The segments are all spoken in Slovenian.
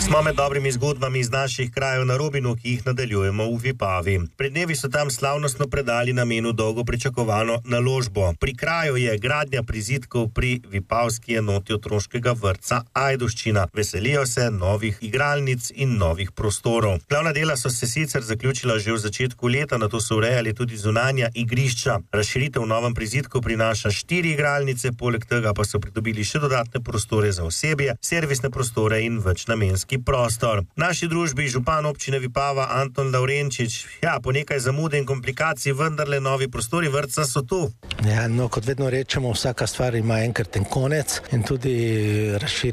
Smo med dobrimi zgodbami iz naših krajev na Robinu, ki jih nadaljujemo v Vipavi. Pred dnevi so tam slavnostno predali namenu dolgo pričakovano naložbo. Pri kraju je gradnja prizidkov pri vipavski enoti otroškega vrtca Ajdovščina. Veselijo se novih igralnic in novih prostorov. Glavna dela so se sicer zaključila že v začetku leta, nato so urejali tudi zunanja igrišča. Razširitev v novem prizidku prinaša 4 igralnice, poleg tega pa so pridobili še dodatne prostore za osebje, servisne prostore in večnamenski prostor. V naši družbi župan občine Vipava Anton Lavrenčič, po nekaj zamude in komplikacij vendarle novi prostori vrtca so tu. Ja, no, kot vedno rečemo, vsaka stvar ima enkraten konec in tudi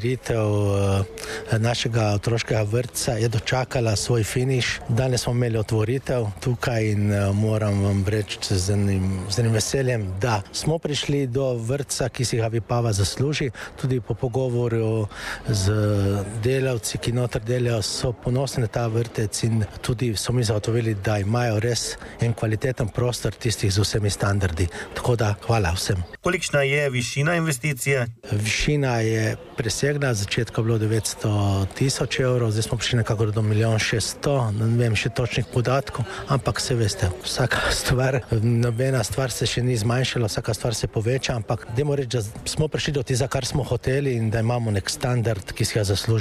razširitev našega otroškega vrtca je dočakala svoj finiš. Danes smo imeli otvoritev tukaj in moram vam reči z enim veseljem, da smo prišli do vrtca, ki si ga Vipava zasluži. Tudi po pogovoru z delavci, ki noter delajo, so ponosni na ta vrtec in tudi so mi zagotovili, da imajo res en kvaliteten prostor tistih z vsemi standardi. Tako da hvala vsem. Kolikšna je višina investicije? Višina je presegla, začetka je bilo 900,000 evrov, zdaj smo prišli nekako do 1,6 milijonov, ne vem še točnih podatkov, ampak se veste, vsaka stvar, nobena stvar se še ni zmanjšala, vsaka stvar se poveča, ampak dajmo reči, da smo prišli do tega, kar smo hoteli in da imamo nek standard, ki si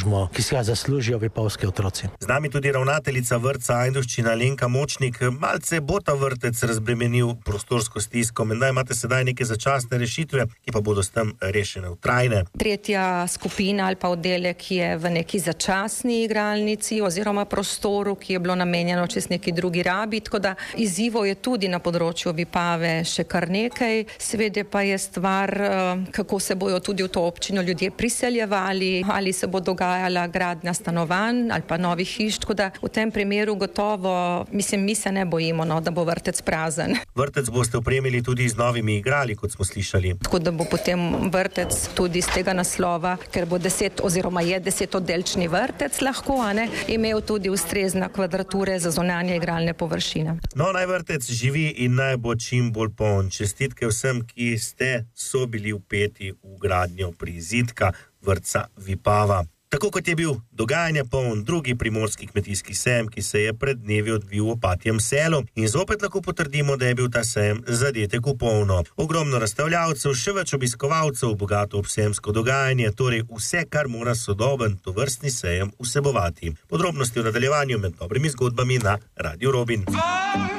ga zaslužijo vipavski otroci. Z nami tudi ravnateljica vrtca Ajdovščina Alenka Močnik. Malce bo ta vrtec razbremenil prostorsko stisko, menda imate sedaj neke začasne rešitve, ki pa bodo s tem rešene v trajne. Tretja skupina ali pa oddelek je v neki začasni igralnici oziroma prostoru, ki je bilo namenjeno čez neki drugi rabi, tako da izzivov je tudi na področju Vipave še kar nekaj. Seveda pa je stvar, kako se bojo tudi v to občino ljudje priseljevali, ali se bo dogajala gradnja stanovanj ali pa novih hiš, tako da v tem primeru gotovo, mi se ne bojimo, da bo vrtec prazen. Vrtec boste opremili tudi z novimi igrali, kot smo slišali. Tako da bo potem vrtec tudi z tega naslova, ker bo 10 oziroma je 10-oddelčni vrtec lahko, imel tudi ustrezna kvadrature za zunanje igralne površine. No, naj vrtec živi in naj bo čim bolj poln. Čestitke vsem, ki so bili vpeti v gradnjo prizidka vrtca Vipava. Tako kot je bil dogajanje poln drugi primorski kmetijski sejem, ki se je pred dnevi odvil v Opatjem selu, in zopet lahko potrdimo, da je bil ta sejem zadetek v polno. Ogromno razstavljavcev, še več obiskovalcev, bogato obsejemsko dogajanje, torej vse, kar mora sodoben tovrstni sejem vsebovati. Podrobnosti v nadaljevanju med dobrimi zgodbami na Radio Robin.